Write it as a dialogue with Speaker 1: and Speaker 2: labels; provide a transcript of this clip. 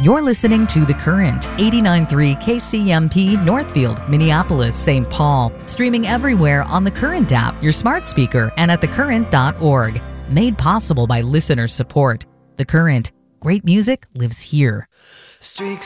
Speaker 1: You're listening to The Current, 89.3 KCMP, Northfield, Minneapolis, St. Paul. Streaming everywhere on The Current app, your smart speaker, and at thecurrent.org. Made possible by listener support. The Current. Great music lives here.